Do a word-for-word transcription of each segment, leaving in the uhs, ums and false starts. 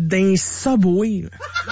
d'un Subway.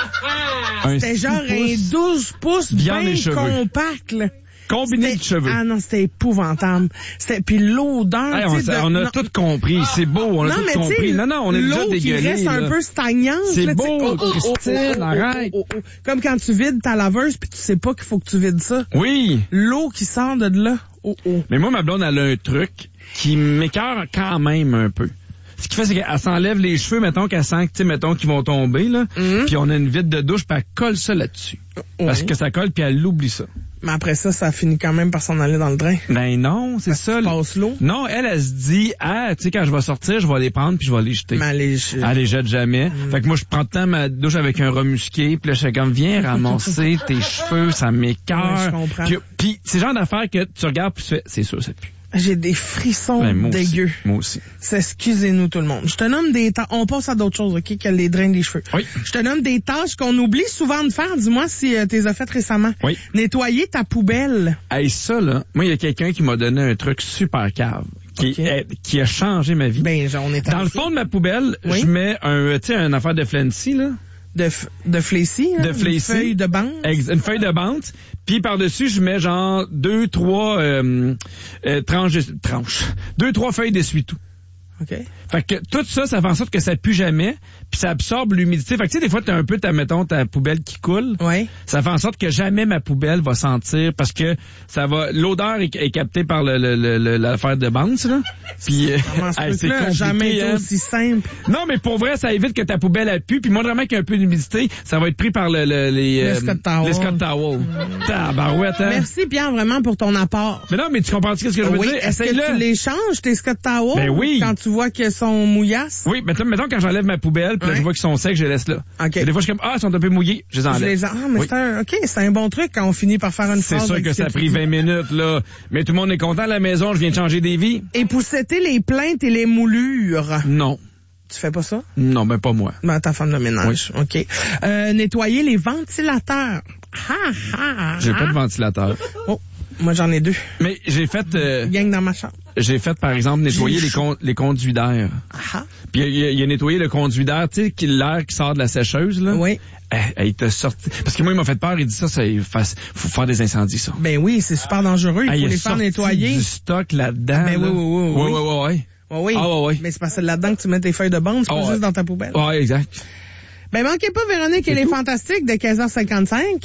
C'était genre un douze pouces bien compact, là. Combiné de cheveux. Ah non, c'était épouvantable. C'était puis l'odeur. Hey, on, de, on a non. tout compris. C'est beau, on a non, tout compris. Non, non, on est déjà dégueulé. L'eau qui reste là. un peu stagnante. C'est là, beau, oh, oh, Christine, oh, oh, arrête. Oh, oh, oh. Comme quand tu vides ta laveuse puis tu sais pas qu'il faut que tu vides ça. Oui. L'eau qui sort de là. Oh, oh. Mais moi, ma blonde, elle a un truc qui m'écœure quand même un peu. Ce qui fait, c'est qu'elle s'enlève les cheveux, mettons, qu'elle sent que, tu sais, mettons, qu'ils vont tomber, là. Mm-hmm. Puis on a une vitre de douche, puis elle colle ça là-dessus. Oui. Parce que ça colle, puis elle oublie ça. Mais après ça, ça finit quand même par s'en aller dans le drain. Ben non, c'est ça. Tu passes l'eau. Non, elle, elle se dit, ah, tu sais, quand je vais sortir, je vais les prendre, puis je vais les jeter. Mais elle les, je... elle les jette jamais. Mm. Fait que moi, je prends tout le temps ma douche avec un remusqué, puis là, je suis comme, viens ramasser tes cheveux, ça m'écoeure. Ouais, je comprends. Puis, puis c'est le genre d'affaire que tu regardes, puis tu fais, c'est sûr, ça pue. J'ai des frissons ben, moi dégueux. Aussi, moi aussi. Excusez-nous tout le monde. Je te nomme des tâches. On passe à d'autres choses, OK, que les drains des cheveux. Oui. Je te nomme des tâches qu'on oublie souvent de faire. Dis-moi si euh, t'es as faites récemment. Oui. Nettoyer ta poubelle. Hey, ça, là, moi, il y a quelqu'un qui m'a donné un truc super cave. Qui, okay. est, qui a changé ma vie. Ben, on est Dans le fond de ma poubelle, oui. je mets un, tu sais, une affaire de Flancy, là. De, f- de fléci, hein? De fléci. Une feuille de bande. Ex- une feuille de bande. Puis par-dessus, je mets genre deux, trois euh, euh, tranches, de, tranches. Deux, trois feuilles d'essuie-tout. OK. Fait que tout ça, ça fait en sorte que ça pue jamais, puis ça absorbe l'humidité. Fait que tu sais, des fois, t'as un peu ta, mettons, ta poubelle qui coule. Oui. Ça fait en sorte que jamais ma poubelle va sentir, parce que ça va, l'odeur est, est captée par le, le, le, l'affaire de bande, là. Puis, euh, hey, c'est compliqué, jamais été hein? aussi simple. Non, mais pour vrai, ça évite que ta poubelle a pue, puis moi, vraiment qu'il y a un peu d'humidité, ça va être pris par le, le les, le euh, Scott Towel. Les Scott Towel. Mmh. Tabarouette, hein? Merci, Pierre, vraiment, pour ton apport. Mais non, mais tu comprends ce que je veux oui, dire? Est-ce que tu les changes, tes Scott Towel? Ben oui. Quand tu vois qu'ils sont mouillasses? Oui, mais mettons quand j'enlève ma poubelle, puis ouais. là, je vois qu'ils sont secs, je les laisse là. Okay. Et des fois, je suis comme, ah, ils sont un peu mouillés, je les enlève. Je les en... Ah, mais oui. c'est un, OK, c'est un bon truc quand on finit par faire une c'est phrase. C'est sûr que ça a pris vingt minutes, là. Mais tout le monde est content à la maison, je viens de changer des vies. Épousseter les plaintes et les moulures. Non. Tu fais pas ça? Non, ben pas moi. Ben, ta femme de ménage. Oui. OK. Euh, nettoyer les ventilateurs. Ha, ha, J'ai ha. pas de ventilateur. Oh, moi j'en ai deux. Mais j'ai fait... Euh, gang dans ma chambre. J'ai fait, par exemple, nettoyer les, con- les conduits d'air. Ah. Puis il a, il a nettoyé le conduit d'air, tu sais, l'air qui sort de la sécheuse, là. Oui. Eh, il t'a sorti. Parce que moi, il m'a fait peur, il dit ça, ça il faut faire des incendies, ça. Ben oui, c'est super dangereux, il eh, faut il les faire nettoyer. Du stock là-dedans. Ben là. oui, oui, oui. Oui, oui, oui, oui. Oui, oui. Ah, oui, oui. Mais c'est parce que là-dedans que tu mets tes feuilles de bande, c'est ah, pas ouais. juste dans ta poubelle. Oui, exact. Ben, manquez pas, Véronique et les Fantastiques de quinze heures cinquante-cinq.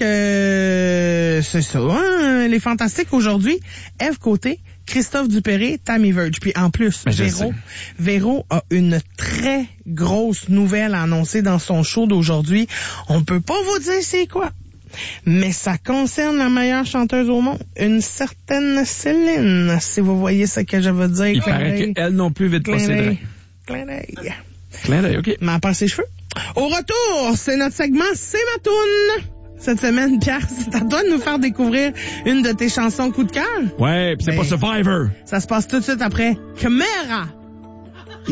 Euh, c'est ça, hein? Les Fantastiques aujourd'hui. Ève Côté, Christophe Dupéré, Tammy Verge. Puis en plus, ben, Véro, Véro a une très grosse nouvelle à annoncer dans son show d'aujourd'hui. On peut pas vous dire c'est quoi. Mais ça concerne la meilleure chanteuse au monde, une certaine Céline, si vous voyez ce que je veux dire. Il paraît qu'elle non plus vite pas ses drains. Clin d'œil. Clin d'œil, OK. Mais à part ses cheveux. Au retour, c'est notre segment C'est ma toune. Cette semaine, Pierre, c'est à toi de nous faire découvrir une de tes chansons coup de cœur. Ouais, pis c'est ben, pas Survivor. Ça se passe tout de suite après Chimera.